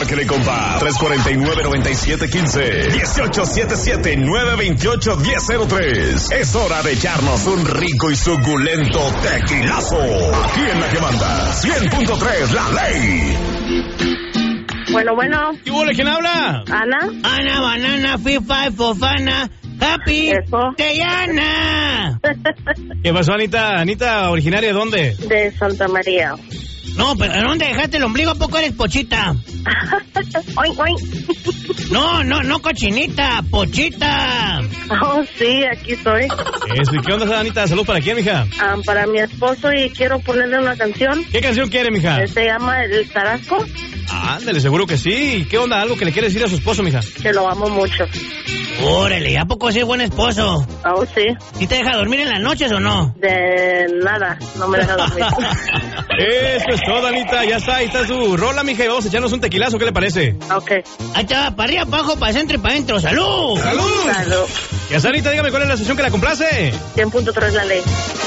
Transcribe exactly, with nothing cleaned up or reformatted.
Márquele, compa. tres cuatro nueve, nueve siete uno cinco, uno ocho siete siete, nueve dos ocho, uno cero cero tres. Es hora de echarnos un rico y suculento tequilazo. Aquí en La que manda, cien punto tres, La Ley. Bueno, bueno. ¿Y hubo, quién habla? Ana. Ana, banana, fifa, fofana, happy, Eso. Teyana. ¿Qué pasó, Anita? Anita, ¿originaria de dónde? De Santa María. No, pero ¿en dónde dejaste el ombligo? ¿A poco eres pochita? Oink, oink. No, no, no cochinita, pochita. Oh, sí, aquí estoy. Eso, ¿y qué onda, Anita? ¿Salud para quién, mija? Ah, para mi esposo y quiero ponerle una canción. ¿Qué canción quiere, mija? Eh, Se llama El Tarasco. Ándale, seguro que sí. ¿Y qué onda? ¿Algo que le quiere decir a su esposo, mija? Que lo amo mucho. Órale, ¿a poco sí es buen esposo? Oh, sí. ¿Y te deja dormir en las noches o no? De nada, no me deja dormir. Eso es todo, Anita. Ya está, ahí está su rola, mija, y vamos a echarnos un tequilazo. ¿Qué le parece? Ok. Ahí está, para arriba, para abajo, para centro y para adentro. ¡Salud! ¡Salud! Salud. Ya está, Anita, dígame cuál es la estación que la complace. cien punto tres La Ley.